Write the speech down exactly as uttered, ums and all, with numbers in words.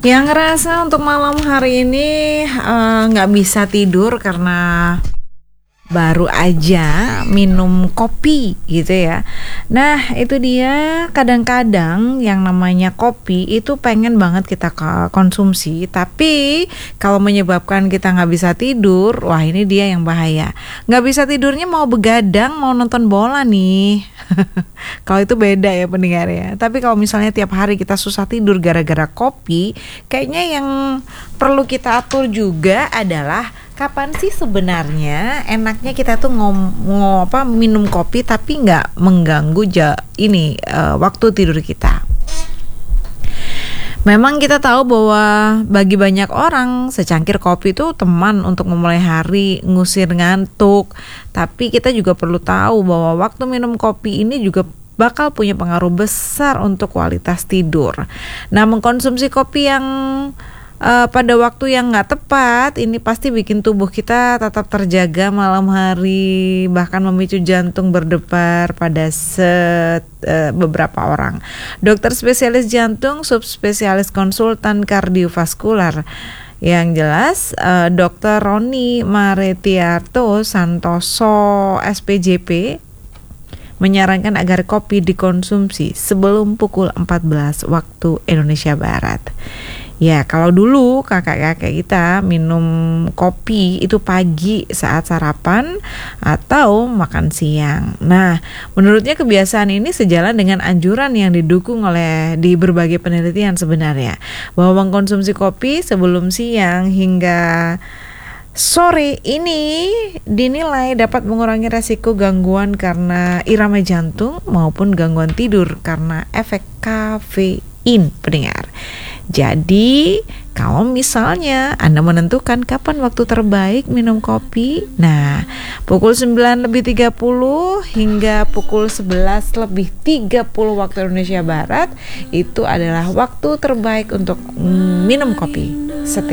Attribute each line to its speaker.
Speaker 1: Yang ngerasa untuk malam hari ini eh, nggak bisa tidur karena baru aja minum kopi gitu ya. Nah itu dia, kadang-kadang yang namanya kopi itu pengen banget kita konsumsi, tapi kalau menyebabkan kita nggak bisa tidur, wah ini dia yang bahaya. Nggak bisa tidurnya mau begadang, mau nonton bola nih. Kalau itu beda ya pendengar ya. Tapi kalau misalnya tiap hari kita susah tidur gara-gara kopi, kayaknya yang perlu kita atur juga adalah kapan sih sebenarnya enaknya kita tuh ngom, ngom apa minum kopi tapi nggak mengganggu ja, ini uh, waktu tidur kita. Memang kita tahu bahwa bagi banyak orang secangkir kopi itu teman untuk memulai hari, ngusir ngantuk. Tapi kita juga perlu tahu bahwa waktu minum kopi ini juga bakal punya pengaruh besar untuk kualitas tidur. Nah, mengkonsumsi kopi yang Uh, pada waktu yang nggak tepat ini pasti bikin tubuh kita tetap terjaga malam hari, bahkan memicu jantung berdebar pada set, uh, beberapa orang. Dokter spesialis jantung, subspesialis konsultan kardiovaskular. Yang jelas uh, dokter Roni Maretiarto Santoso S P J P menyarankan agar kopi dikonsumsi sebelum pukul empat belas waktu Indonesia Barat. Ya, kalau dulu kakak-kakak kita minum kopi itu pagi saat sarapan atau makan siang. Nah, menurutnya kebiasaan ini sejalan dengan anjuran yang didukung oleh di berbagai penelitian sebenarnya, bahwa mengkonsumsi kopi sebelum siang hingga sore ini dinilai dapat mengurangi resiko gangguan karena irama jantung maupun gangguan tidur karena efek kafein, pendengar. Jadi kalau misalnya Anda menentukan kapan waktu terbaik minum kopi, nah pukul sembilan lebih tiga puluh hingga pukul sebelas lebih tiga puluh waktu Indonesia Barat itu adalah waktu terbaik untuk minum kopi setiap